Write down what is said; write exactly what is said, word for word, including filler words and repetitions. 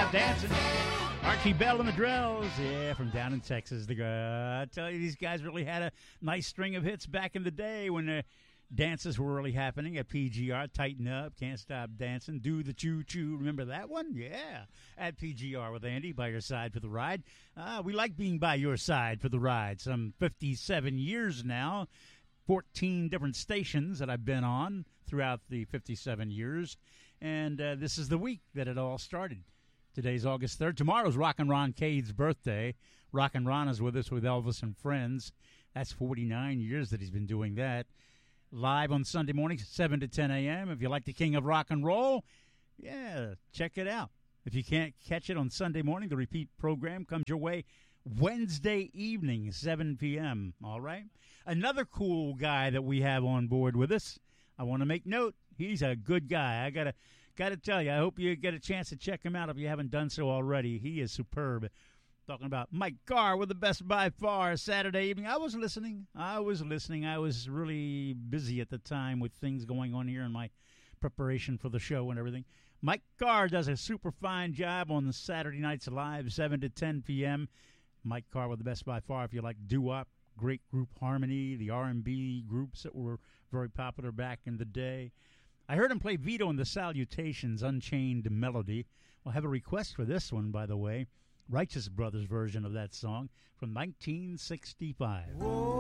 Stop Dancing. Archie Bell and the Drells, yeah, from down in Texas. The uh, I tell you, these guys really had a nice string of hits back in the day when the dances were really happening at P G R. Tighten Up, Can't Stop Dancing, Do the Choo Choo. Remember that one? Yeah, at P G R with Andy by your side for the ride. Uh, we like being by your side for the ride. Some fifty-seven years now, fourteen different stations that I've been on throughout the fifty-seven years, and uh, this is the week that it all started. Today's August third. Tomorrow's Rockin' Ron Cade's birthday. Rockin' Ron is with us with Elvis and Friends. That's forty-nine years that he's been doing that. Live on Sunday mornings, seven to ten a.m. If you like the king of rock and roll, yeah, check it out. If you can't catch it on Sunday morning, the repeat program comes your way Wednesday evening, seven p.m., all right? Another cool guy that we have on board with us, I want to make note, he's a good guy. I got to got to tell you, I hope you get a chance to check him out if you haven't done so already. He is superb. Talking about Mike Carr with the Best by Far Saturday evening. I was listening. I was listening. I was really busy at the time with things going on here in my preparation for the show and everything. Mike Carr does a super fine job on the Saturday nights live, seven to ten p.m. Mike Carr with the Best by Far. If you like doo-wop, great group Harmony, the R and B groups that were very popular back in the day. I heard him play Vito in the Salutations, Unchained Melody. We'll have a request for this one, by the way. Righteous Brothers version of that song from nineteen sixty-five. Whoa.